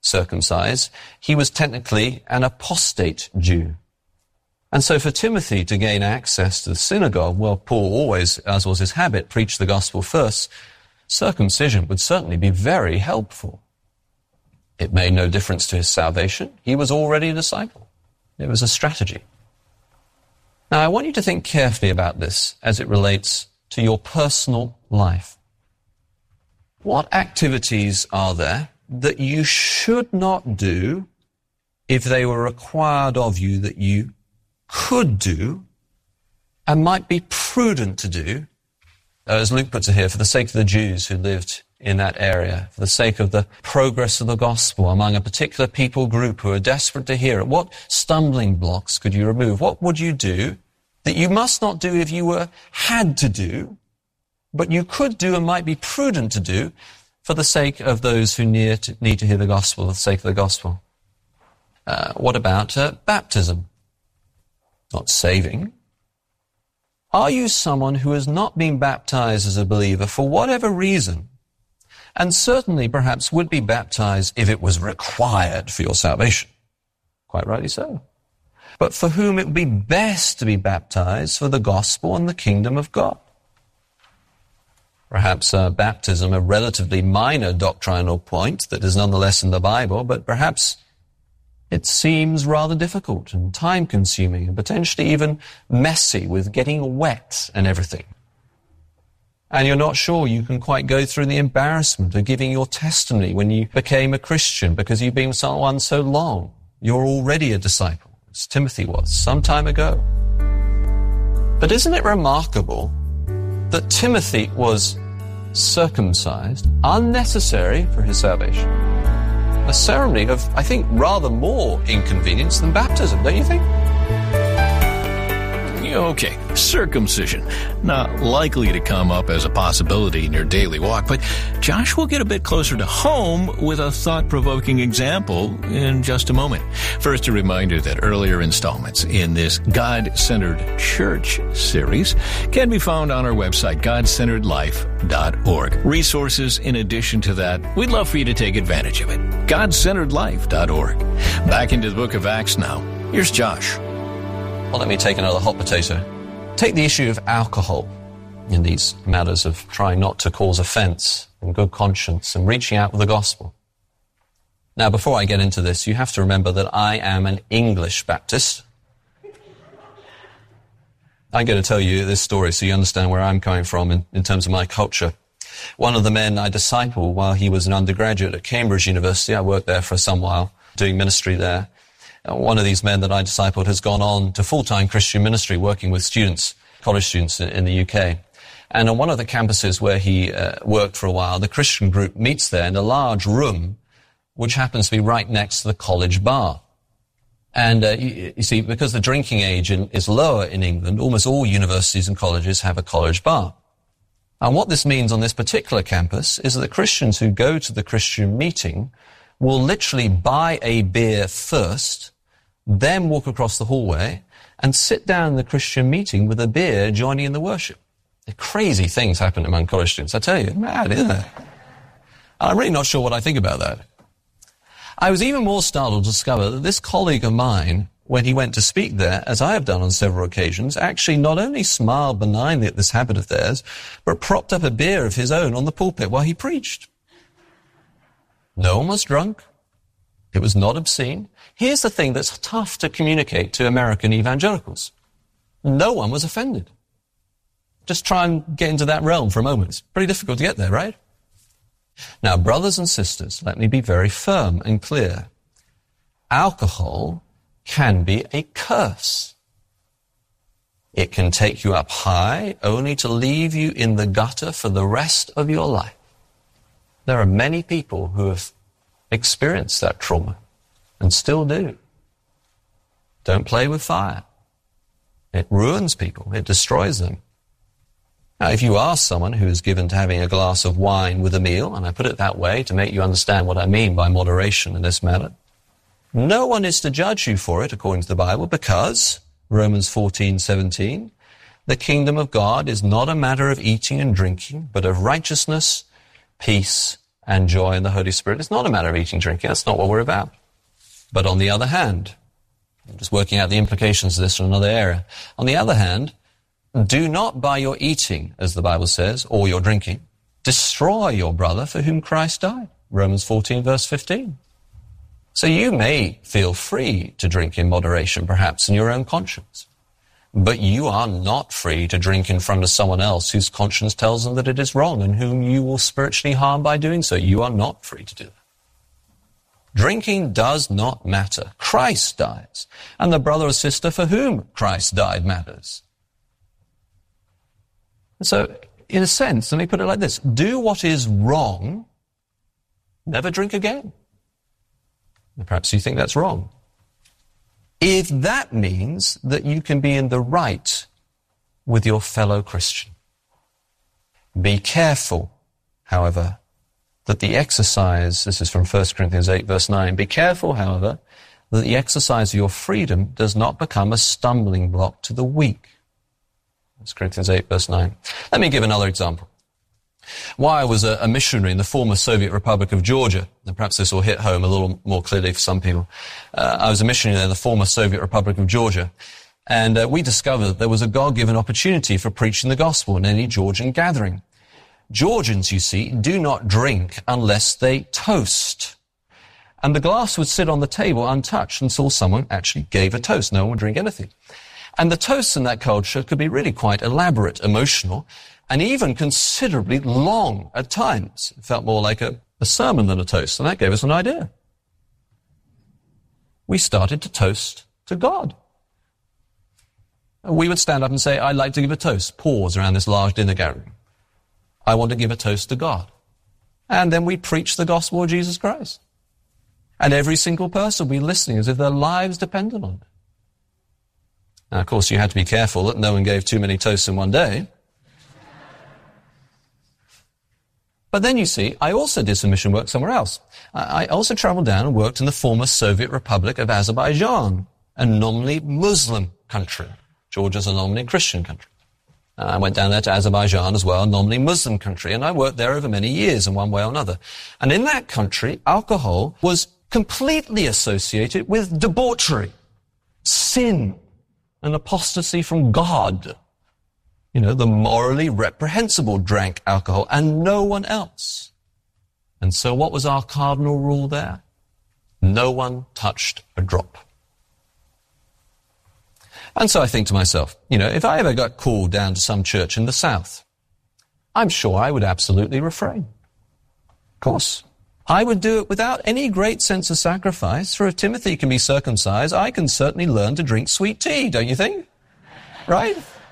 circumcised, he was technically an apostate Jew. And so for Timothy to gain access to the synagogue, well, Paul always, as was his habit, preached the gospel first. Circumcision would certainly be very helpful. It made no difference to his salvation. He was already a disciple. It was a strategy. Now, I want you to think carefully about this as it relates to your personal life. What activities are there that you should not do if they were required of you that you could do and might be prudent to do, as Luke puts it here, for the sake of the Jews who lived in that area, for the sake of the progress of the gospel among a particular people group who are desperate to hear it? What stumbling blocks could you remove? What would you do that you must not do if you had to do, but you could do and might be prudent to do for the sake of those who need to hear the gospel, for the sake of the gospel? What about baptism? Not saving. Are you someone who has not been baptized as a believer for whatever reason, and certainly perhaps would be baptized if it was required for your salvation? Quite rightly so. But for whom it would be best to be baptized for the gospel and the kingdom of God? Perhaps baptism, a relatively minor doctrinal point that is nonetheless in the Bible, but perhaps it seems rather difficult and time-consuming and potentially even messy with getting wet and everything. And you're not sure you can quite go through the embarrassment of giving your testimony when you became a Christian because you've been someone so long. You're already a disciple, as Timothy was some time ago. But isn't it remarkable that Timothy was circumcised, unnecessary for his salvation? A ceremony of, I think, rather more inconvenience than baptism, don't you think? Okay, circumcision. Not likely to come up as a possibility in your daily walk, but Josh will get a bit closer to home with a thought-provoking example in just a moment. First, a reminder that earlier installments in this God-Centered Church series can be found on our website, godcenteredlife.org. Resources in addition to that, we'd love for you to take advantage of it. godcenteredlife.org. Back into the book of Acts now. Here's Josh. Well, let me take another hot potato. Take the issue of alcohol in these matters of trying not to cause offense and good conscience and reaching out with the gospel. Now, before I get into this, you have to remember that I am an English Baptist. I'm going to tell you this story so you understand where I'm coming from in terms of my culture. One of the men I discipled while he was an undergraduate at Cambridge University, I worked there for some while, doing ministry there. One of these men that I discipled has gone on to full-time Christian ministry, working with students, college students in the UK. And on one of the campuses where he worked for a while, the Christian group meets there in a large room, which happens to be right next to the college bar. And you see, because the drinking age is lower in England, almost all universities and colleges have a college bar. And what this means on this particular campus is that the Christians who go to the Christian meeting will literally buy a beer first, then walk across the hallway and sit down in the Christian meeting with a beer, joining in the worship. Crazy things happen among college students. I tell you, mad, isn't it? I'm really not sure what I think about that. I was even more startled to discover that this colleague of mine, when he went to speak there, as I have done on several occasions, actually not only smiled benignly at this habit of theirs, but propped up a beer of his own on the pulpit while he preached. No one was drunk. It was not obscene. Here's the thing that's tough to communicate to American evangelicals. No one was offended. Just try and get into that realm for a moment. It's pretty difficult to get there, right? Now, brothers and sisters, let me be very firm and clear. Alcohol can be a curse. It can take you up high only to leave you in the gutter for the rest of your life. There are many people who have experienced that trauma and still do. Don't play with fire. It ruins people. It destroys them. Now, if you ask someone who is given to having a glass of wine with a meal, and I put it that way to make you understand what I mean by moderation in this matter, no one is to judge you for it according to the Bible, because, Romans 14:17, the kingdom of God is not a matter of eating and drinking, but of righteousness, peace, and joy in the Holy Spirit. It's not a matter of eating, drinking. That's not what we're about. But on the other hand, I'm just working out the implications of this in another area. On the other hand, do not by your eating, as the Bible says, or your drinking, destroy your brother for whom Christ died. Romans 14, verse 15. So you may feel free to drink in moderation, perhaps in your own conscience. But you are not free to drink in front of someone else whose conscience tells them that it is wrong and whom you will spiritually harm by doing so. You are not free to do that. Drinking does not matter. Christ dies. And the brother or sister for whom Christ died matters. So, in a sense, let me put it like this. Do what is wrong, never drink again. Perhaps you think that's wrong. If that means that you can be in the right with your fellow Christian. Be careful, however, that the exercise, this is from 1 Corinthians 8, verse 9, be careful, however, that the exercise of your freedom does not become a stumbling block to the weak. 1 Corinthians 8, verse 9. Let me give another example. While I was a missionary in the former Soviet Republic of Georgia, and perhaps this will hit home a little more clearly for some people, I was a missionary there in the former Soviet Republic of Georgia, and we discovered that there was a God-given opportunity for preaching the gospel in any Georgian gathering. Georgians, you see, do not drink unless they toast. And the glass would sit on the table untouched until someone actually gave a toast. No one would drink anything. And the toasts in that culture could be really quite elaborate, emotional, and even considerably long at times. It felt more like a sermon than a toast, and that gave us an idea. We started to toast to God. We would stand up and say, I'd like to give a toast. Pause around this large dinner gathering. I want to give a toast to God. And then we preach the gospel of Jesus Christ. And every single person will be listening as if their lives depended on it. Now, of course, you had to be careful that no one gave too many toasts in one day. But then, you see, I also did some mission work somewhere else. I also traveled down and worked in the former Soviet Republic of Azerbaijan, a nominally Muslim country. Georgia's a nominally Christian country. I went down there to Azerbaijan as well, a nominally Muslim country, and I worked there over many years in one way or another. And in that country, alcohol was completely associated with debauchery, sin, and apostasy from God. You know, the morally reprehensible drank alcohol and no one else. And so what was our cardinal rule there? No one touched a drop. And so I think to myself, you know, if I ever got called down to some church in the south, I'm sure I would absolutely refrain. Of course, I would do it without any great sense of sacrifice, for if Timothy can be circumcised, I can certainly learn to drink sweet tea, don't you think? Right?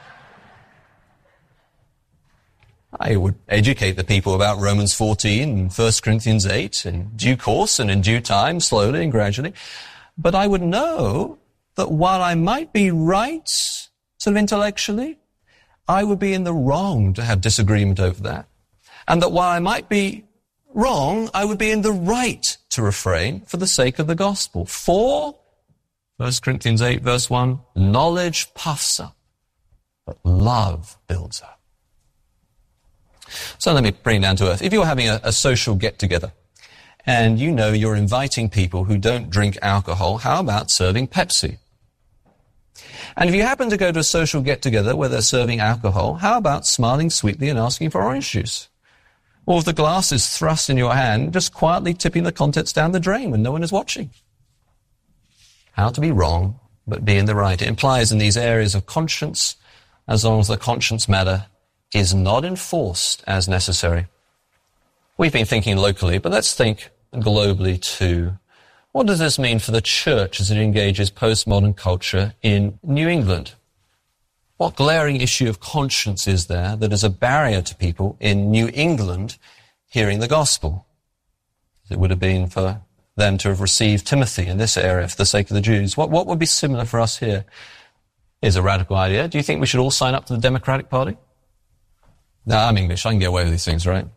I would educate the people about Romans 14 and 1 Corinthians 8 in due course and in due time, slowly and gradually. But I would know that while I might be right, sort of intellectually, I would be in the wrong to have disagreement over that. And that while I might be wrong, I would be in the right to refrain for the sake of the gospel. For, 1 Corinthians 8, verse 1, knowledge puffs up, but love builds up. So let me bring it down to earth. If you're having a social get-together, and you know you're inviting people who don't drink alcohol, how about serving Pepsi? And if you happen to go to a social get-together where they're serving alcohol, how about smiling sweetly and asking for orange juice? Or if the glass is thrust in your hand, just quietly tipping the contents down the drain when no one is watching. How to be wrong, but be in the right. It implies in these areas of conscience, as long as the conscience matter is not enforced as necessary. We've been thinking locally, but let's think globally too. What does this mean for the church as it engages postmodern culture in New England? What glaring issue of conscience is there that is a barrier to people in New England hearing the gospel? It would have been for them to have received Timothy in this area for the sake of the Jews. What would be similar for us here? Here's a radical idea. Do you think we should all sign up to the Democratic Party? No, I'm English. I can get away with these things, right?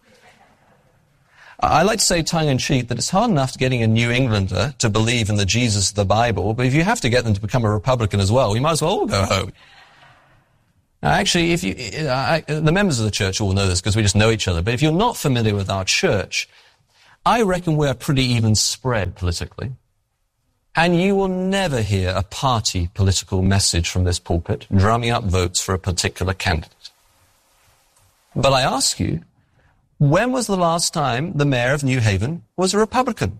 I like to say tongue-in-cheek that it's hard enough getting a New Englander to believe in the Jesus of the Bible, but if you have to get them to become a Republican as well, we might as well all go home. Now, actually, if the members of the church all know this because we just know each other, but if you're not familiar with our church, I reckon we're pretty even spread politically. And you will never hear a party political message from this pulpit drumming up votes for a particular candidate. But I ask you, when was the last time the mayor of New Haven was a Republican?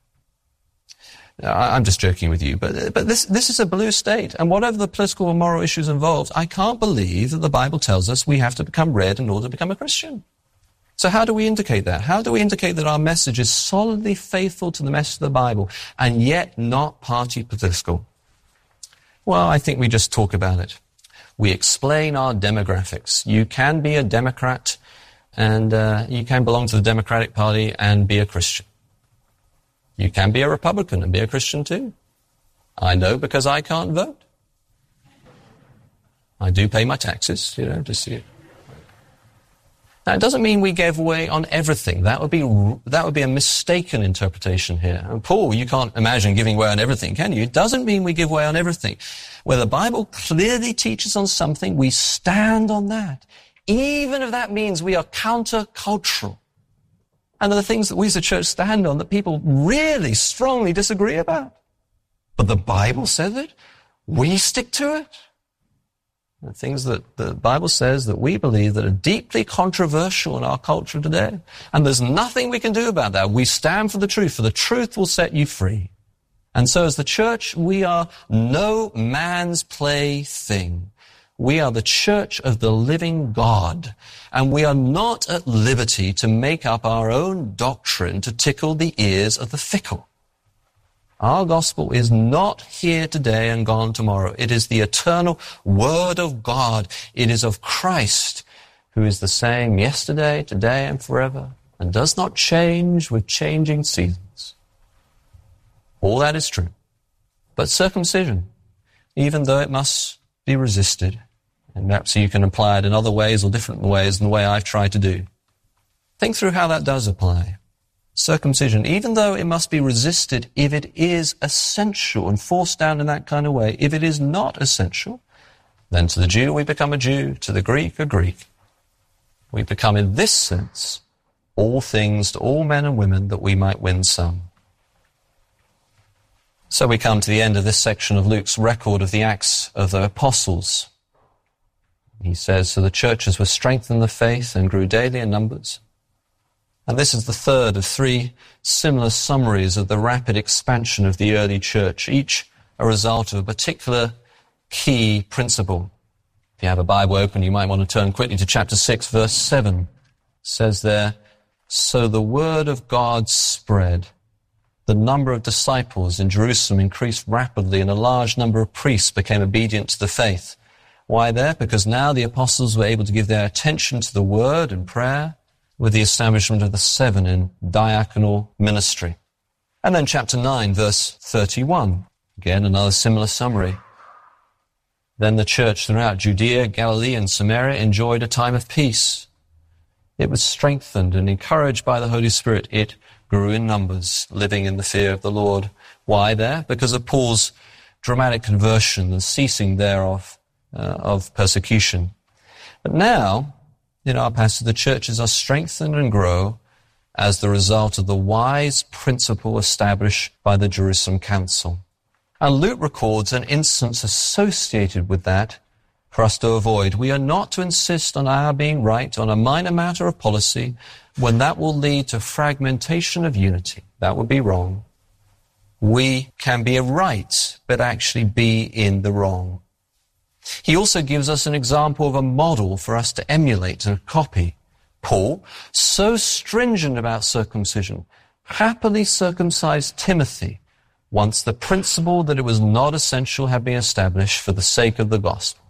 I'm just joking with you, but this is a blue state, and whatever the political or moral issues involved, I can't believe that the Bible tells us we have to become red in order to become a Christian. So how do we indicate that? How do we indicate that our message is solidly faithful to the message of the Bible, and yet not party political? Well, I think we just talk about it. We explain our demographics. You can be a Democrat, and you can belong to the Democratic Party and be a Christian. You can be a Republican and be a Christian too. I know because I can't vote. I do pay my taxes, to see it. Now, it doesn't mean we gave away on everything. That would be a mistaken interpretation here. And Paul, you can't imagine giving away on everything, can you? It doesn't mean we give away on everything. Where the Bible clearly teaches on something, we stand on that. Even if that means we are countercultural. And there are things that we as a church stand on that people really strongly disagree about. But the Bible says it. We stick to it. The things that the Bible says that we believe that are deeply controversial in our culture today. And there's nothing we can do about that. We stand for the truth will set you free. And so as the church, we are no man's plaything. We are the church of the living God, and we are not at liberty to make up our own doctrine to tickle the ears of the fickle. Our gospel is not here today and gone tomorrow. It is the eternal Word of God. It is of Christ, who is the same yesterday, today, and forever, and does not change with changing seasons. All that is true. But circumcision, even though it must be resisted, and perhaps you can apply it in other ways or different ways than the way I've tried to do. Think through how that does apply. Circumcision, even though it must be resisted if it is essential and forced down in that kind of way, if it is not essential, then to the Jew we become a Jew, to the Greek a Greek. We become in this sense all things to all men and women that we might win some. So we come to the end of this section of Luke's record of the Acts of the Apostles. He says, so the churches were strengthened in the faith and grew daily in numbers. And this is the third of three similar summaries of the rapid expansion of the early church, each a result of a particular key principle. If you have a Bible open, you might want to turn quickly to chapter 6, verse 7. It says there, so the word of God spread. The number of disciples in Jerusalem increased rapidly, and a large number of priests became obedient to the faith. Why there? Because now the apostles were able to give their attention to the word and prayer with the establishment of the 7 in diaconal ministry. And then chapter 9, verse 31. Again, another similar summary. Then the church throughout Judea, Galilee, and Samaria enjoyed a time of peace. It was strengthened and encouraged by the Holy Spirit. It grew in numbers, living in the fear of the Lord. Why there? Because of Paul's dramatic conversion and ceasing thereof of persecution. But now, in our passage, the churches are strengthened and grow as the result of the wise principle established by the Jerusalem Council. And Luke records an instance associated with that for us to avoid. We are not to insist on our being right on a minor matter of policy when that will lead to fragmentation of unity. That would be wrong. We can be right, but actually be in the wrong. He also gives us an example of a model for us to emulate and copy. Paul, so stringent about circumcision, happily circumcised Timothy once the principle that it was not essential had been established for the sake of the gospel.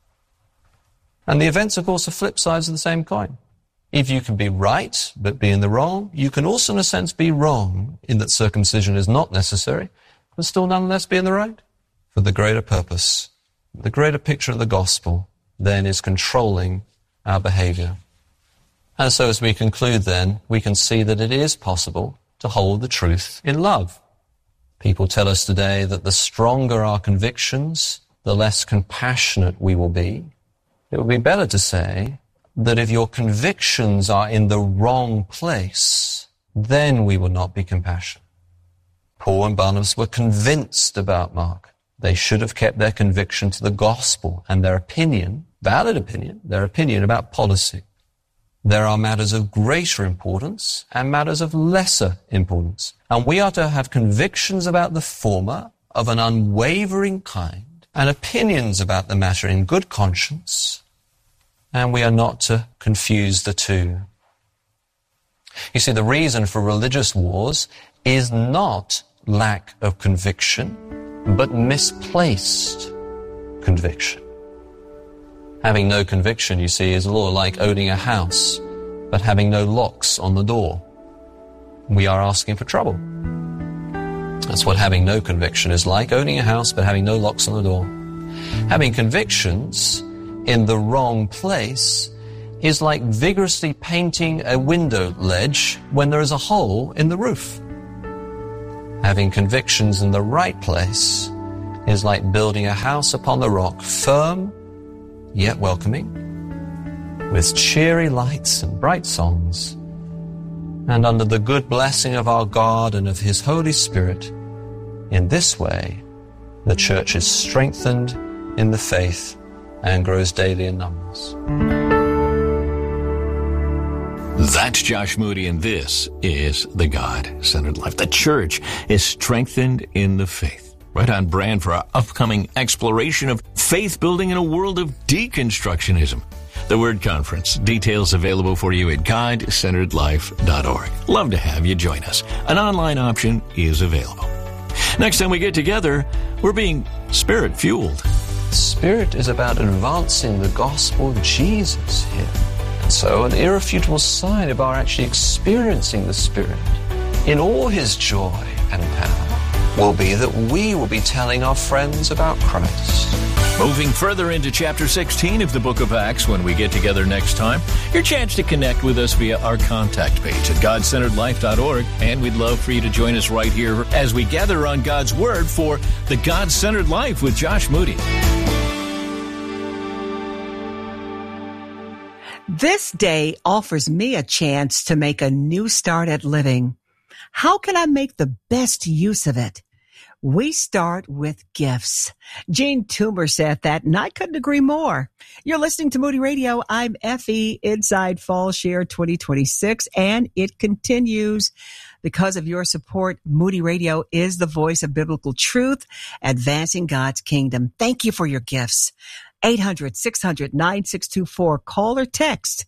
And the events, of course, are flip sides of the same coin. If you can be right, but be in the wrong, you can also, in a sense, be wrong in that circumcision is not necessary, but still nonetheless be in the right for the greater purpose. The greater picture of the gospel, then, is controlling our behavior. And so as we conclude, then, we can see that it is possible to hold the truth in love. People tell us today that the stronger our convictions, the less compassionate we will be. It would be better to say that if your convictions are in the wrong place, then we will not be compassionate. Paul and Barnabas were convinced about Mark. They should have kept their conviction to the gospel and their opinion, valid opinion, their opinion about policy. There are matters of greater importance and matters of lesser importance. And we are to have convictions about the former of an unwavering kind and opinions about the matter in good conscience. And we are not to confuse the two. You see, the reason for religious wars is not lack of conviction, but misplaced conviction. Having no conviction, you see, is a little like owning a house, but having no locks on the door. We are asking for trouble. That's what having no conviction is like, owning a house, but having no locks on the door. Having convictions in the wrong place is like vigorously painting a window ledge when there is a hole in the roof. Having convictions in the right place is like building a house upon the rock, firm yet welcoming, with cheery lights and bright songs, and under the good blessing of our God and of His Holy Spirit. In this way, the church is strengthened in the faith and grows daily in numbers. That's Josh Moody, and this is The God-Centered Life. The church is strengthened in the faith. Right on brand for our upcoming exploration of faith building in a world of deconstructionism. The Word Conference. Details available for you at GodCenteredLife.org. Love to have you join us. An online option is available. Next time we get together, we're being Spirit-fueled. Spirit is about advancing the gospel of Jesus here. And so an irrefutable sign of our actually experiencing the Spirit in all His joy and power will be that we will be telling our friends about Christ. Moving further into chapter 16 of the book of Acts when we get together next time, your chance to connect with us via our contact page at GodCenteredLife.org. And we'd love for you to join us right here as we gather on God's Word for The God-Centered Life with Josh Moody. This day offers me a chance to make a new start at living. How can I make the best use of it? We start with gifts. Gene Toomer said that, and I couldn't agree more. You're listening to Moody Radio. I'm Effie, inside Fall Share 2026, and it continues. Because of your support, Moody Radio is the voice of biblical truth, advancing God's kingdom. Thank you for your gifts. 800-600-9624. Call or text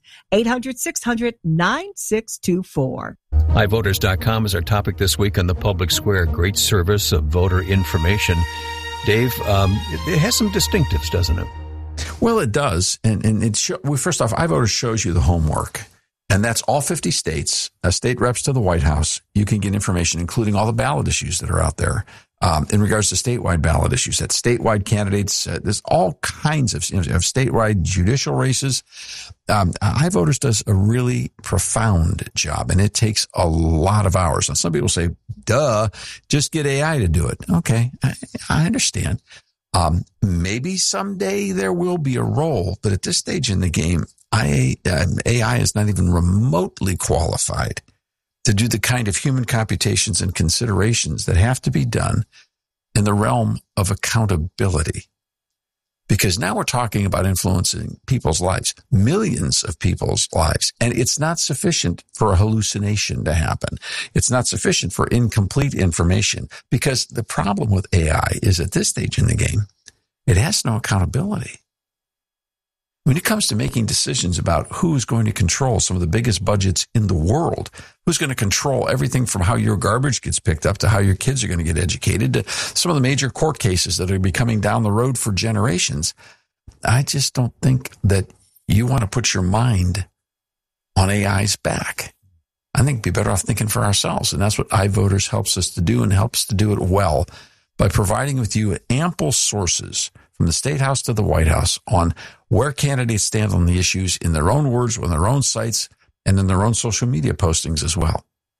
800-600-9624. iVoters.com is our topic this week on the Public Square. Great service of voter information. Dave, it has some distinctives, doesn't it? Well, it does. And first off, iVoters shows you the homework. And that's all 50 states, state reps to the White House. You can get information, including all the ballot issues that are out there. In regards to statewide ballot issues, that's statewide candidates. There's all kinds of statewide judicial races. iVoters does a really profound job, and it takes a lot of hours. And some people say, duh, just get AI to do it. Okay, I understand. Maybe someday there will be a role, but at this stage in the game, AI is not even remotely qualified to do the kind of human computations and considerations that have to be done in the realm of accountability. Because now we're talking about influencing people's lives, millions of people's lives, and it's not sufficient for a hallucination to happen. It's not sufficient for incomplete information, because the problem with AI is at this stage in the game, it has no accountability. When it comes to making decisions about who's going to control some of the biggest budgets in the world, who's going to control everything from how your garbage gets picked up to how your kids are going to get educated to some of the major court cases that are going to be coming down the road for generations, I just don't think that you want to put your mind on AI's back. I think we'd be better off thinking for ourselves. And that's what iVoters helps us to do, and helps to do it well by providing with you ample sources from the State House to the White House on where candidates stand on the issues in their own words, on their own sites, and in their own social media postings as well.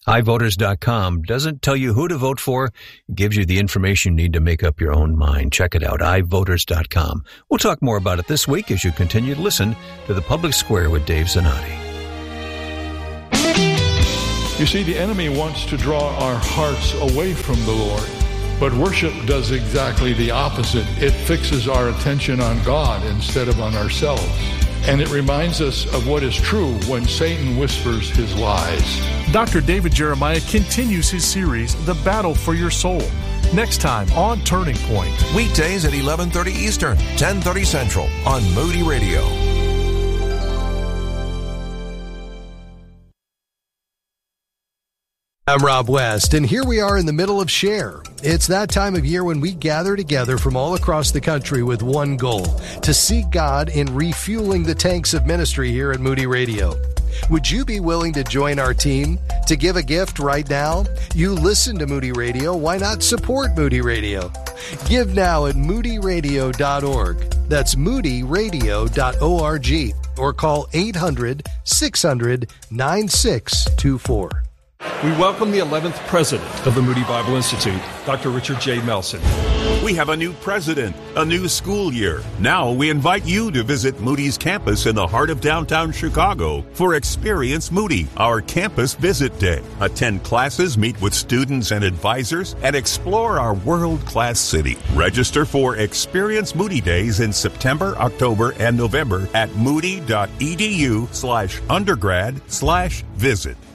iVoters.com doesn't tell you who to vote for. It gives you the information you need to make up your own mind. Check it out, iVoters.com. We'll talk more about it this week as you continue to listen to The Public Square with Dave Zanotti. You see, the enemy wants to draw our hearts away from the Lord. But worship does exactly the opposite. It fixes our attention on God instead of on ourselves. And it reminds us of what is true when Satan whispers his lies. Dr. David Jeremiah continues his series, The Battle for Your Soul. Next time on Turning Point. Weekdays at 11:30 Eastern, 10:30 Central on Moody Radio. I'm Rob West, and here we are in the middle of Share. It's that time of year when we gather together from all across the country with one goal, to seek God in refueling the tanks of ministry here at Moody Radio. Would you be willing to join our team? To give a gift right now? You listen to Moody Radio, why not support Moody Radio? Give now at moodyradio.org. That's moodyradio.org. Or call 800-600-9624. We welcome the 11th president of the Moody Bible Institute, Dr. Richard J. Melson. We have a new president, a new school year. Now we invite you to visit Moody's campus in the heart of downtown Chicago for Experience Moody, our campus visit day. Attend classes, meet with students and advisors, and explore our world-class city. Register for Experience Moody Days in September, October, and November at moody.edu/undergrad/visit.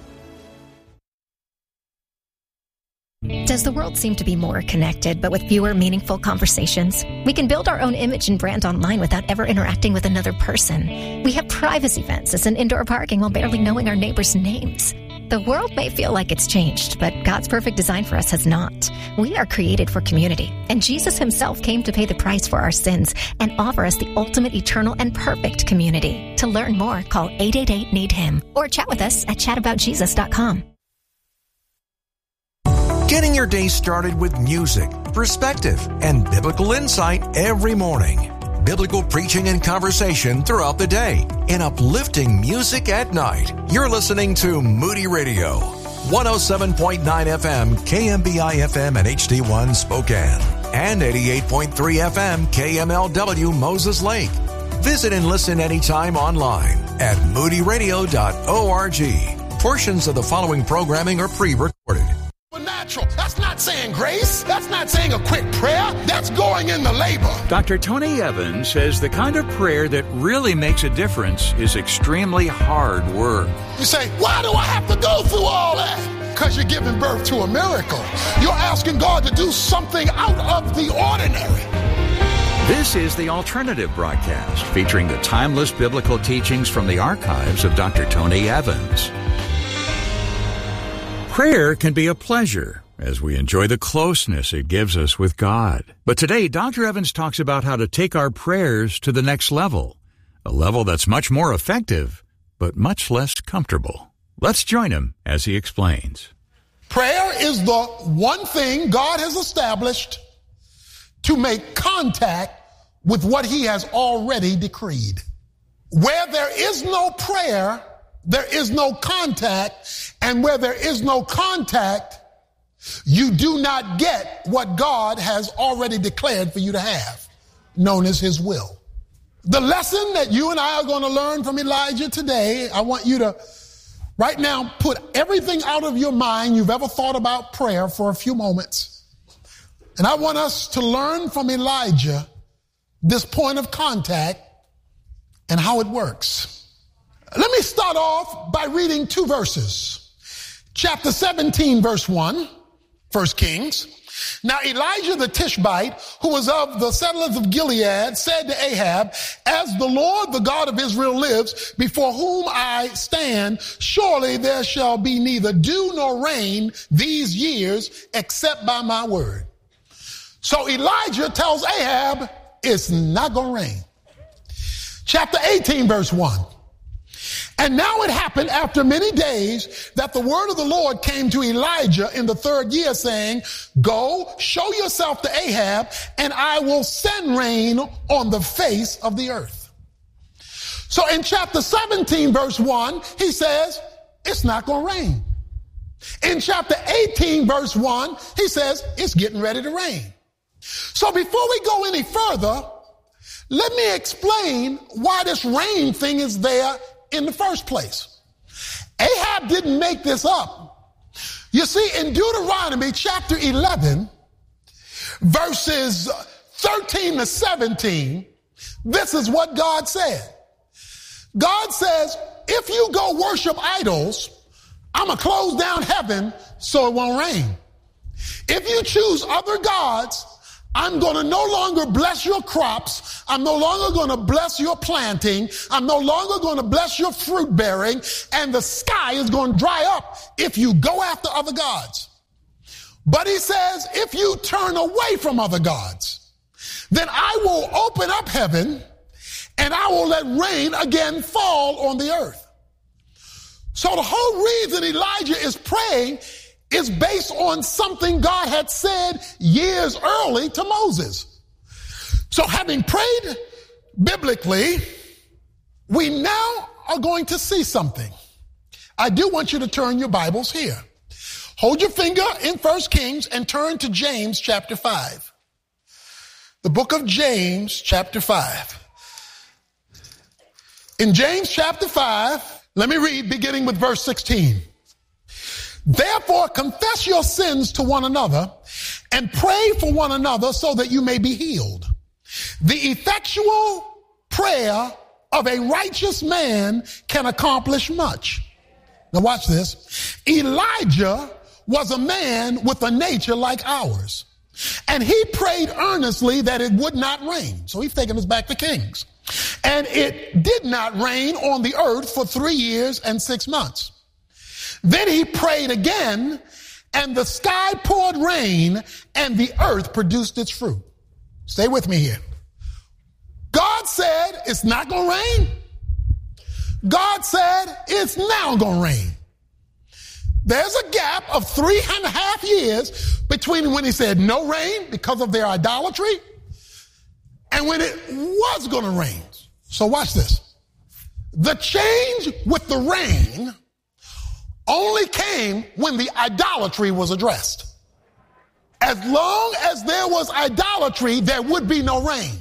Does the world seem to be more connected, but with fewer meaningful conversations? We can build our own image and brand online without ever interacting with another person. We have privacy fences and indoor parking while barely knowing our neighbors' names. The world may feel like it's changed, but God's perfect design for us has not. We are created for community, and Jesus himself came to pay the price for our sins and offer us the ultimate, eternal, and perfect community. To learn more, call 888-NEED-HIM or chat with us at chataboutjesus.com. Getting your day started with music, perspective, and biblical insight every morning. Biblical preaching and conversation throughout the day, and uplifting music at night. You're listening to Moody Radio, 107.9 FM, KMBI FM and HD1 Spokane, and 88.3 FM, KMLW Moses Lake. Visit and listen anytime online at moodyradio.org. Portions of the following programming are pre-recorded. Natural. That's not saying grace. That's not saying a quick prayer. That's going into labor. Dr. Tony Evans says the kind of prayer that really makes a difference is extremely hard work. You say, why do I have to go through all that? Because you're giving birth to a miracle. You're asking God to do something out of the ordinary. This is the Alternative Broadcast, featuring the timeless biblical teachings from the archives of Dr. Tony Evans. Prayer can be a pleasure as we enjoy the closeness it gives us with God. But today, Dr. Evans talks about how to take our prayers to the next level, a level that's much more effective, but much less comfortable. Let's join him as he explains. Prayer is the one thing God has established to make contact with what he has already decreed. Where there is no prayer, there is no contact, and where there is no contact, you do not get what God has already declared for you to have, known as his will. The lesson that you and I are going to learn from Elijah today, I want you to right now put everything out of your mind you've ever thought about prayer for a few moments. And I want us to learn from Elijah this point of contact and how it works. Let me start off by reading two verses. Chapter 17, verse 1, 1 Kings. Now Elijah the Tishbite, who was of the settlers of Gilead, said to Ahab, as the Lord, the God of Israel lives, before whom I stand, surely there shall be neither dew nor rain these years except by my word. So Elijah tells Ahab, it's not going to rain. Chapter 18, verse 1. And now it happened after many days that the word of the Lord came to Elijah in the third year, saying, go, show yourself to Ahab, and I will send rain on the face of the earth. So in chapter 17, verse 1, he says, it's not going to rain. In chapter 18, verse 1, he says it's getting ready to rain. So before we go any further, let me explain why this rain thing is there in the first place. Ahab didn't make this up. You see, in Deuteronomy chapter 11, verses 13 to 17, this is what God said. God says, if you go worship idols, I'm going to close down heaven so it won't rain. If you choose other gods, I'm going to no longer bless your crops. I'm no longer going to bless your planting. I'm no longer going to bless your fruit bearing. And the sky is going to dry up if you go after other gods. But he says, if you turn away from other gods, then I will open up heaven and I will let rain again fall on the earth. So the whole reason Elijah is praying is based on something God had said years early to Moses. So having prayed biblically, we now are going to see something. I do want you to turn your Bibles here. Hold your finger in 1 Kings and turn to James chapter 5. The book of James chapter 5. In James chapter 5, let me read beginning with verse 16. Therefore, confess your sins to one another and pray for one another so that you may be healed. The effectual prayer of a righteous man can accomplish much. Now watch this. Elijah was a man with a nature like ours, and he prayed earnestly that it would not rain. So he's taking us back to Kings. And it did not rain on the earth for 3 years and 6 months. Then he prayed again, and the sky poured rain, and the earth produced its fruit. Stay with me here. God said it's not going to rain. God said it's now going to rain. There's a gap of 3.5 years between when he said no rain because of their idolatry and when it was going to rain. So watch this. The change with the rain only came when the idolatry was addressed. As long as there was idolatry, there would be no rain.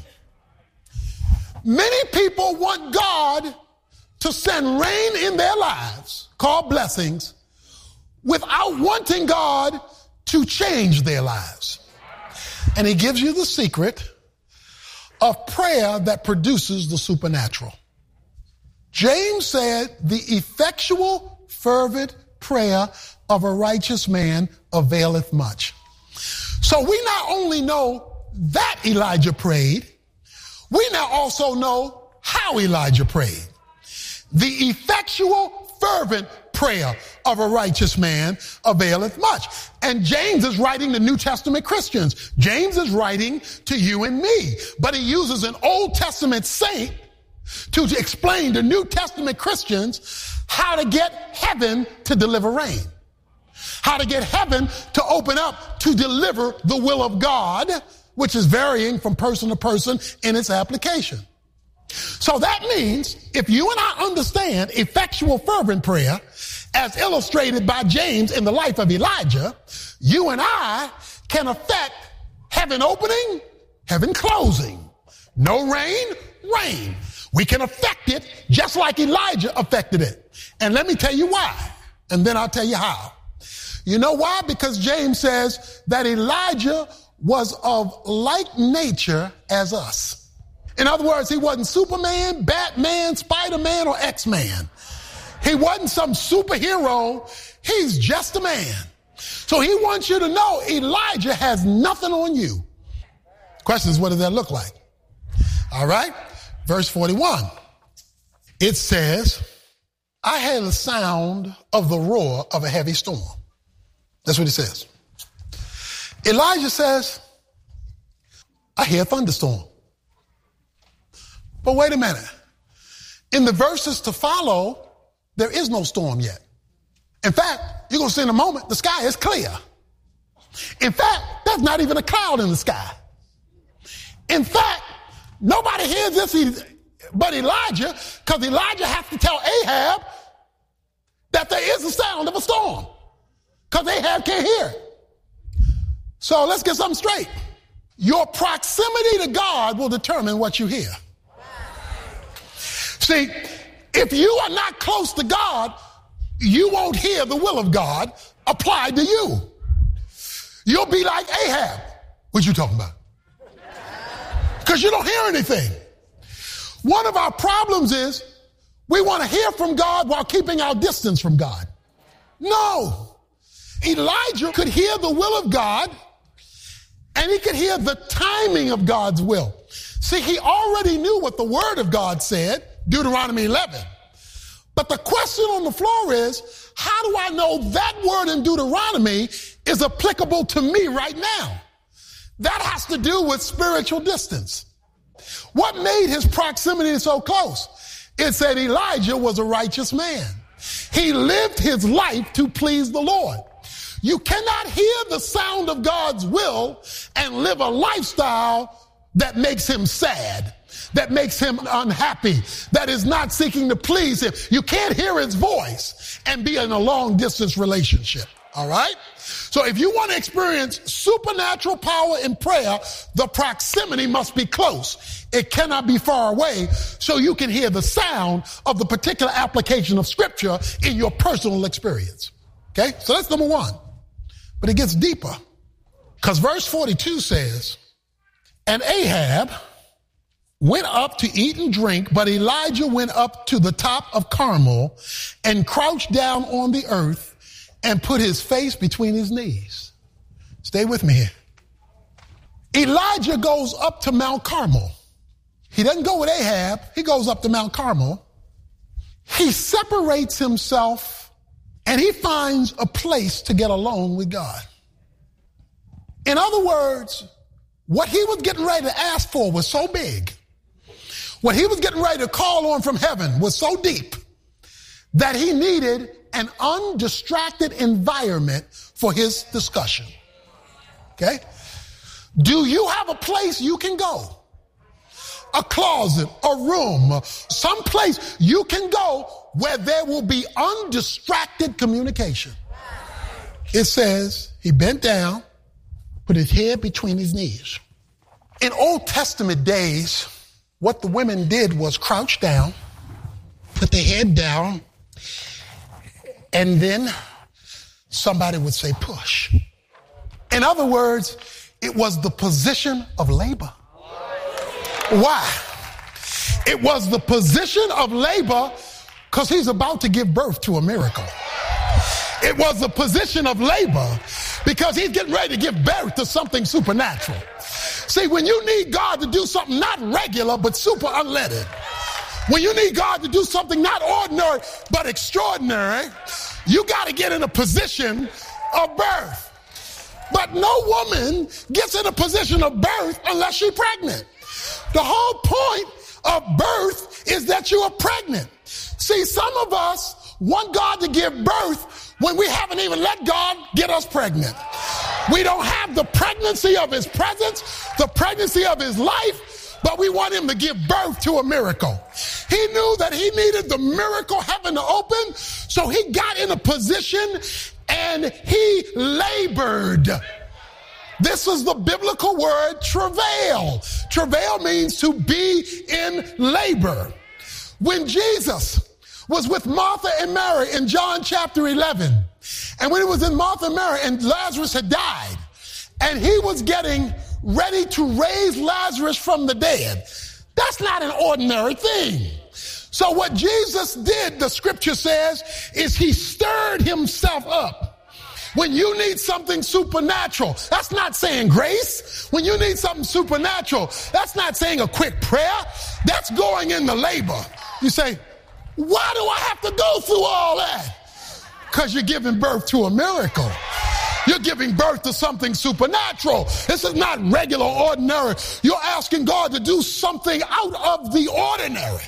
Many people want God to send rain in their lives, called blessings, without wanting God to change their lives. And he gives you the secret of prayer that produces the supernatural. James said the effectual fervent prayer of a righteous man availeth much. So we not only know that Elijah prayed, we now also know how Elijah prayed. The effectual fervent prayer of a righteous man availeth much. And James is writing to New Testament Christians. James is writing to you and me, but he uses an Old Testament saint to explain to New Testament Christians how to get heaven to deliver rain, how to get heaven to open up to deliver the will of God, which is varying from person to person in its application. So that means if you and I understand effectual fervent prayer as illustrated by James in the life of Elijah, you and I can affect heaven opening, heaven closing. No rain, rain. We can affect it just like Elijah affected it. And let me tell you why, and then I'll tell you how. You know why? Because James says that Elijah was of like nature as us. In other words, he wasn't Superman, Batman, Spider-Man, or X-Man. He wasn't some superhero. He's just a man. So he wants you to know Elijah has nothing on you. Question is, what does that look like? All right. Verse 41. It says, I heard the sound of the roar of a heavy storm. That's what it says. Elijah says, I hear a thunderstorm. But wait a minute. In the verses to follow, there is no storm yet. In fact, you're going to see in a moment, the sky is clear. In fact, there's not even a cloud in the sky. In fact, nobody hears this but Elijah, because Elijah has to tell Ahab that there is the sound of a storm. because Ahab can't hear. So let's get something straight. Your proximity to God will determine what you hear. See, if you are not close to God, you won't hear the will of God applied to you. You'll be like Ahab. What you talking about? Because you don't hear anything. One of our problems is we want to hear from God while keeping our distance from God. No. Elijah could hear the will of God, and he could hear the timing of God's will. See, he already knew what the word of God said, Deuteronomy 11. But the question on the floor is, how do I know that word in Deuteronomy is applicable to me right now? That has to do with spiritual distance. What made his proximity so close? It said Elijah was a righteous man. He lived his life to please the Lord. You cannot hear the sound of God's will and live a lifestyle that makes him sad, that makes him unhappy, that is not seeking to please him. You can't hear his voice and be in a long distance relationship. All right? So if you want to experience supernatural power in prayer, the proximity must be close. It cannot be far away, so you can hear the sound of the particular application of scripture in your personal experience. Okay? So that's number one. But it gets deeper, because verse 42 says, and Ahab went up to eat and drink, but Elijah went up to the top of Carmel and crouched down on the earth and put his face between his knees. Stay with me here. Elijah goes up to Mount Carmel. He doesn't go with Ahab. He goes up to Mount Carmel. He separates himself and he finds a place to get alone with God. In other words, what he was getting ready to ask for was so big. What he was getting ready to call on from heaven was so deep that he needed an undistracted environment for his discussion. Okay? Do you have a place you can go? A closet, a room, some place you can go where there will be undistracted communication. It says he bent down, put his head between his knees. In Old Testament days, what the women did was crouch down, put their head down, and then somebody would say push. In other words, it was the position of labor. Why? It was the position of labor because he's about to give birth to a miracle. It was the position of labor because he's getting ready to give birth to something supernatural. See, when you need God to do something not regular but super unleaded, when you need God to do something not ordinary but extraordinary, you got to get in a position of birth. But no woman gets in a position of birth unless she's pregnant. The whole point of birth is that you are pregnant. See, some of us want God to give birth when we haven't even let God get us pregnant. We don't have the pregnancy of his presence, the pregnancy of his life, but we want him to give birth to a miracle. He knew that he needed the miracle heaven to open, so he got in a position and he labored. This is the biblical word travail. Travail means to be in labor. When Jesus was with Martha and Mary in John chapter 11, and when he was in Martha and Mary and Lazarus had died, and he was getting ready to raise Lazarus from the dead, that's not an ordinary thing. So what Jesus did, the scripture says, is he stirred himself up. When you need something supernatural, that's not saying grace. When you need something supernatural, that's not saying a quick prayer. That's going into labor. You say, why do I have to go through all that? Because you're giving birth to a miracle. You're giving birth to something supernatural. This is not regular, ordinary. You're asking God to do something out of the ordinary.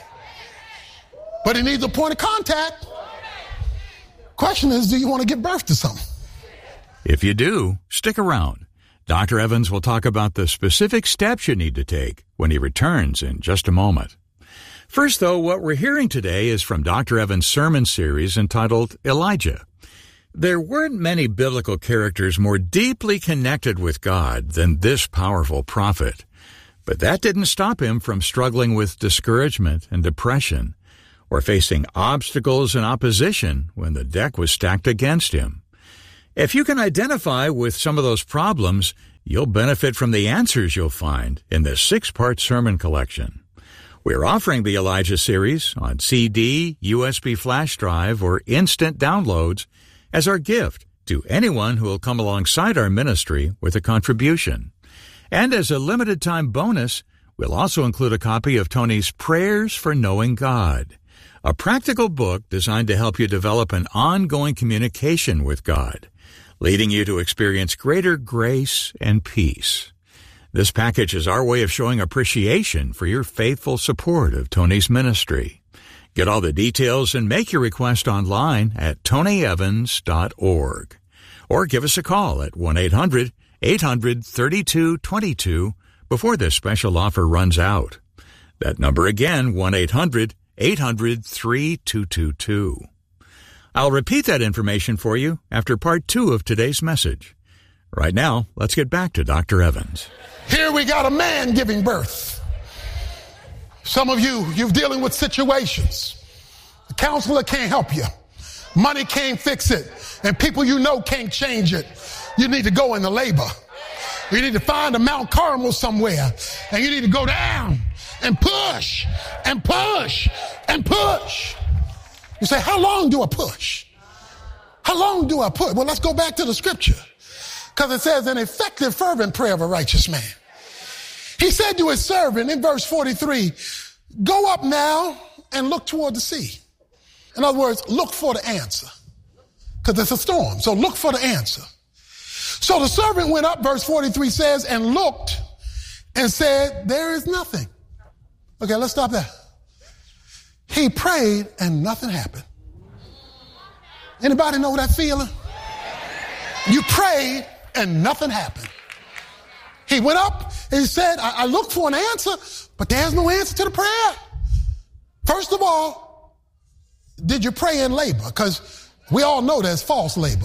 But he needs a point of contact. Question is, do you want to give birth to something? If you do, stick around. Dr. Evans will talk about the specific steps you need to take when he returns in just a moment. First, though, what we're hearing today is from Dr. Evans' sermon series entitled Elijah. There weren't many biblical characters more deeply connected with God than this powerful prophet. But that didn't stop him from struggling with discouragement and depression, or facing obstacles and opposition when the deck was stacked against him. If you can identify with some of those problems, you'll benefit from the answers you'll find in this 6-part sermon collection. We're offering the Elijah series on CD, USB flash drive, or instant downloads as our gift to anyone who will come alongside our ministry with a contribution. And as a limited-time bonus, we'll also include a copy of Tony's Prayers for Knowing God, a practical book designed to help you develop an ongoing communication with God, leading you to experience greater grace and peace. This package is our way of showing appreciation for your faithful support of Tony's ministry. Get all the details and make your request online at tonyevans.org. Or give us a call at 1-800-800-3222 before this special offer runs out. That number again, 1-800-800-3222. I'll repeat that information for you after part 2 of today's message. Right now, let's get back to Dr. Evans. Here we got a man giving birth. Some of you're dealing with situations. The counselor can't help you. Money can't fix it. And people you know can't change it. You need to go into labor. You need to find a Mount Carmel somewhere. And you need to go down and push and push and push. You say, how long do I push? How long do I push? Well, let's go back to the scripture. Because it says an effective, fervent prayer of a righteous man. He said to his servant in verse 43, go up now and look toward the sea. In other words, look for the answer. Because it's a storm. So look for the answer. So the servant went up, verse 43 says, and looked and said, there is nothing. Okay, let's stop there. He prayed and nothing happened. Anybody know that feeling? You prayed and nothing happened. He went up and he said, I looked for an answer, but there's no answer to the prayer. First of all, did you pray in labor? Because we all know there's false labor.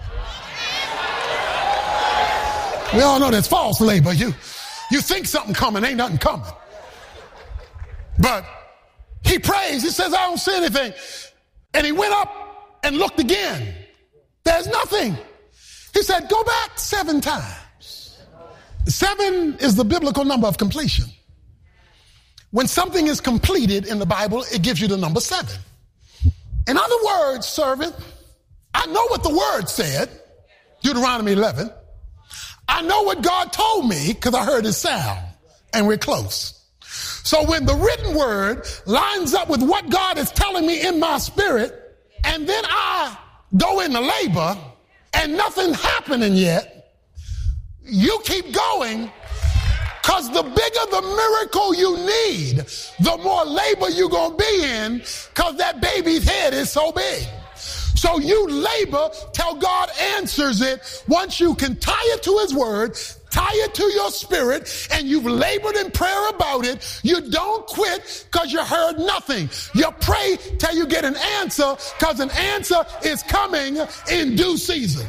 We all know there's false labor. You think something coming, ain't nothing coming. But he prays. He says, I don't see anything. And he went up and looked again. There's nothing. He said, go back 7 times. 7 is the biblical number of completion. When something is completed in the Bible, it gives you the number 7. In other words, servant, I know what the word said, Deuteronomy 11. I know what God told me because I heard his sound, and we're close. So when the written word lines up with what God is telling me in my spirit, and then I go into labor and nothing happening yet, you keep going, because the bigger the miracle you need, the more labor you're going to be in, because that baby's head is so big. So you labor till God answers it. Once you can tie it to his word, tie it to your spirit, and you've labored in prayer about it, you don't quit because you heard nothing. You pray till you get an answer, because an answer is coming in due season.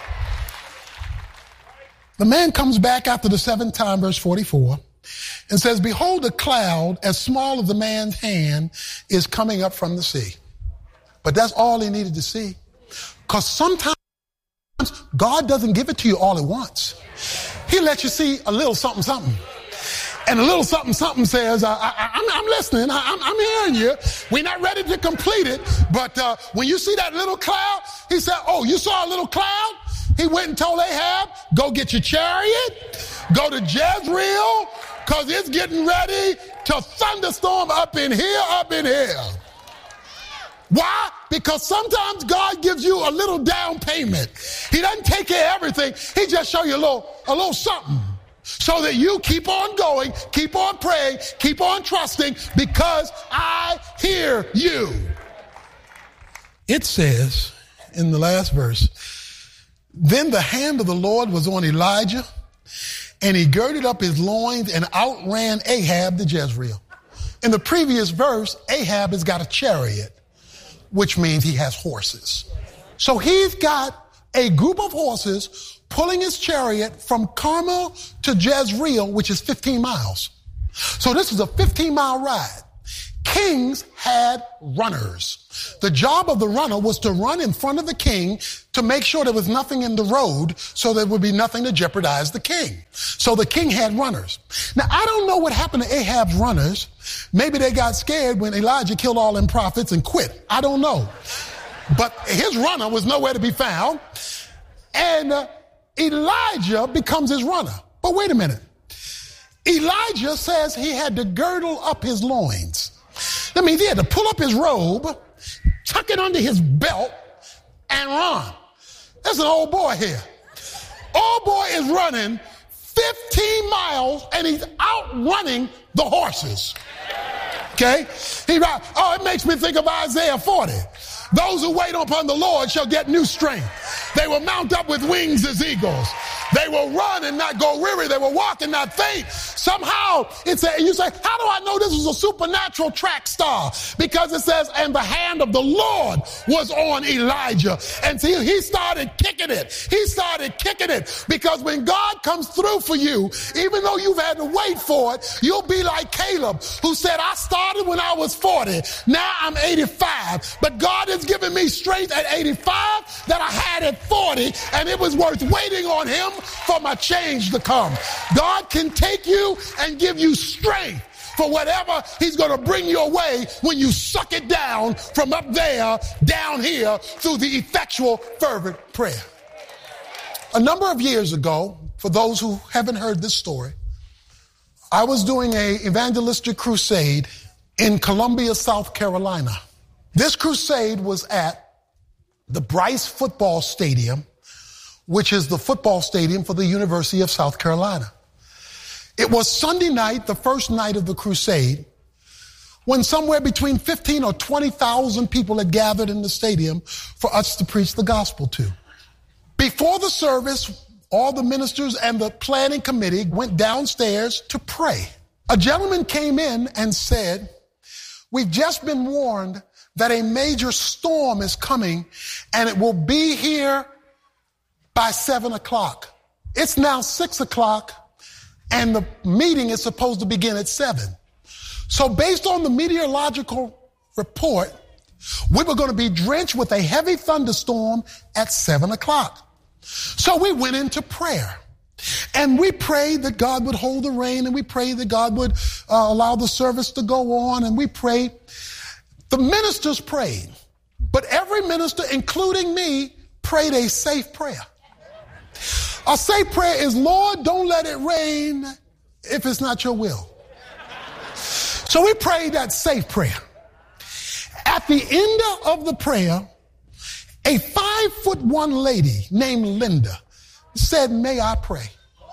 The man comes back after the 7th time, verse 44, and says, behold, a cloud as small as the man's hand is coming up from the sea. But that's all he needed to see. Because sometimes God doesn't give it to you all at once. He lets you see a little something, something. And a little something, something says, I'm listening. I'm hearing you. We're not ready to complete it. But when you see that little cloud, he said, oh, you saw a little cloud? He went and told Ahab, go get your chariot, go to Jezreel, because it's getting ready to thunderstorm up in here. Why? Because sometimes God gives you a little down payment. He doesn't take care of everything. He just show you a little something so that you keep on going, keep on praying, keep on trusting, because I hear you. It says in the last verse, then the hand of the Lord was on Elijah, and he girded up his loins and outran Ahab to Jezreel. In the previous verse, Ahab has got a chariot, which means he has horses. So he's got a group of horses pulling his chariot from Carmel to Jezreel, which is 15 miles. So this is a 15-mile ride. Kings had runners. The job of the runner was to run in front of the king to make sure there was nothing in the road so there would be nothing to jeopardize the king. So the king had runners. Now, I don't know what happened to Ahab's runners. Maybe they got scared when Elijah killed all them prophets and quit. I don't know. But his runner was nowhere to be found. And Elijah becomes his runner. But wait a minute. Elijah says he had to girdle up his loins. That means he had to pull up his robe, tuck it under his belt, and run. There's an old boy here. Old boy is running 15 miles, and he's outrunning the horses. Okay? It makes me think of Isaiah 40. Those who wait upon the Lord shall get new strength. They will mount up with wings as eagles. They will run and not go weary. They will walk and not faint. Somehow, you say, how do I know this is a supernatural track star? Because it says, and the hand of the Lord was on Elijah. And see, he started kicking it. He started kicking it. Because when God comes through for you, even though you've had to wait for it, you'll be like Caleb, who said, I started when I was 40. Now I'm 85. But God has given me strength at 85 that I had at 40. And it was worth waiting on him for my change to come. God can take you and give you strength for whatever he's going to bring your way when you suck it down from up there, down here, through the effectual, fervent prayer. A number of years ago, for those who haven't heard this story, I was doing an evangelistic crusade in Columbia, South Carolina. This crusade was at the Bryce Football Stadium, which is the football stadium for the University of South Carolina. It was Sunday night, the first night of the crusade, when somewhere between 15 or 20,000 people had gathered in the stadium for us to preach the gospel to. Before the service, all the ministers and the planning committee went downstairs to pray. A gentleman came in and said, we've just been warned that a major storm is coming and it will be here by 7 o'clock. It's now 6 o'clock and the meeting is supposed to begin at 7. So based on the meteorological report, we were going to be drenched with a heavy thunderstorm at 7 o'clock. So we went into prayer and we prayed that God would hold the rain, and we prayed that God would allow the service to go on, and we prayed. The ministers prayed, but every minister, including me, prayed a safe prayer. A safe prayer is, Lord, don't let it rain if it's not your will. So we prayed that safe prayer. At the end of the prayer, a 5'1" lady named Linda said, may I pray?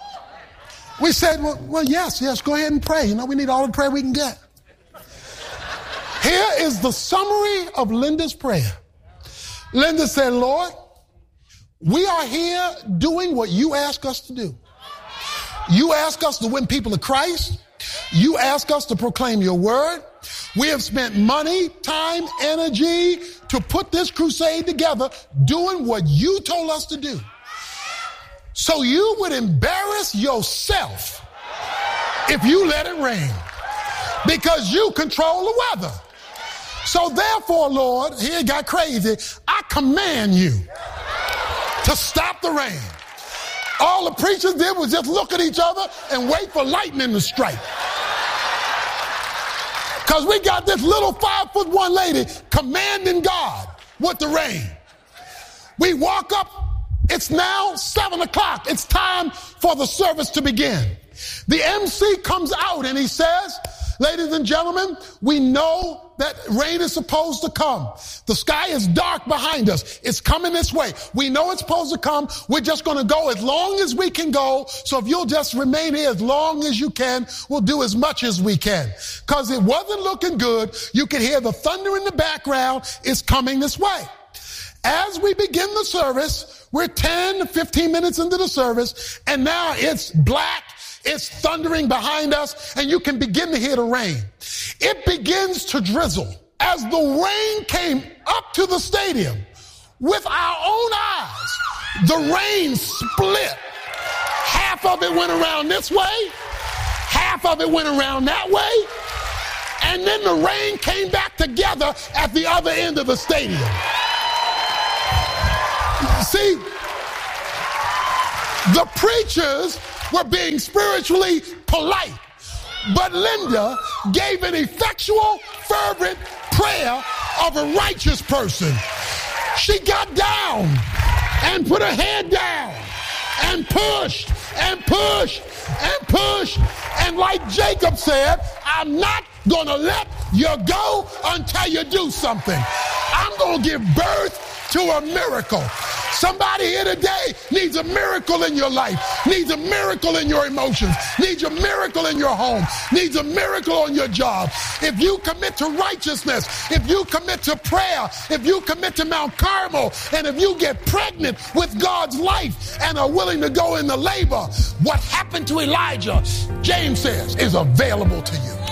We said, well, yes, go ahead and pray. We need all the prayer we can get. Here is the summary of Linda's prayer. Linda said, Lord, we are here doing what you ask us to do. You ask us to win people to Christ. You ask us to proclaim your word. We have spent money, time, energy to put this crusade together, doing what you told us to do. So you would embarrass yourself if you let it rain, because you control the weather. So therefore, Lord, here it got crazy, I command you to stop the rain. All the preachers did was just look at each other and wait for lightning to strike. Because we got this little 5'1" lady commanding God with the rain. We walk up. It's now 7 o'clock. It's time for the service to begin. The MC comes out and he says, ladies and gentlemen, we know that rain is supposed to come. The sky is dark behind us. It's coming this way. We know it's supposed to come. We're just going to go as long as we can go. So if you'll just remain here as long as you can, we'll do as much as we can. Because it wasn't looking good. You could hear the thunder in the background. It's coming this way. As we begin the service, we're 10 to 15 minutes into the service, and now it's black. It's thundering behind us, and you can begin to hear the rain. It begins to drizzle. As the rain came up to the stadium, with our own eyes, the rain split. Half of it went around this way, half of it went around that way, and then the rain came back together at the other end of the stadium. See, the preachers were being spiritually polite, but Linda gave an effectual, fervent prayer of a righteous person. She got down and put her head down and pushed and pushed and pushed. And like Jacob said, I'm not going to let you go until you do something. I'm going to give birth to a miracle. Somebody here today needs a miracle in your life, needs a miracle in your emotions, needs a miracle in your home, needs a miracle on your job. If you commit to righteousness, if you commit to prayer, if you commit to Mount Carmel, and if you get pregnant with God's life and are willing to go into labor, what happened to Elijah, James says, is available to you.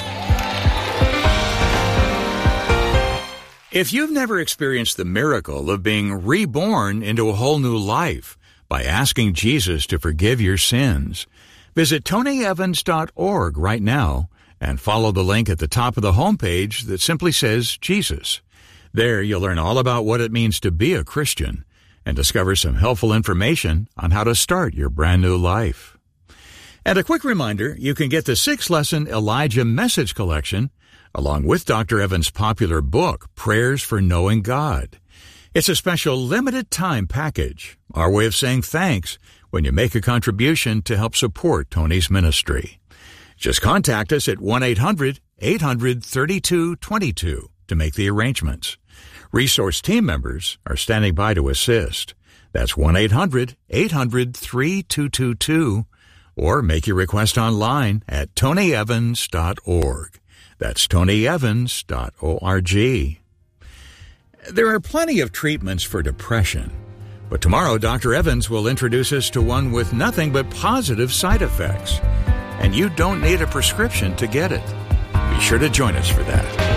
If you've never experienced the miracle of being reborn into a whole new life by asking Jesus to forgive your sins, visit TonyEvans.org right now and follow the link at the top of the homepage that simply says Jesus. There you'll learn all about what it means to be a Christian and discover some helpful information on how to start your brand new life. And a quick reminder, you can get the 6-lesson Elijah Message Collection along with Dr. Evans' popular book, Prayers for Knowing God. It's a special limited-time package, our way of saying thanks when you make a contribution to help support Tony's ministry. Just contact us at 1-800-800-3222 to make the arrangements. Resource team members are standing by to assist. That's 1-800-800-3222, or make your request online at TonyEvans.org. That's TonyEvans.org. There are plenty of treatments for depression, but tomorrow Dr. Evans will introduce us to one with nothing but positive side effects, and you don't need a prescription to get it. Be sure to join us for that.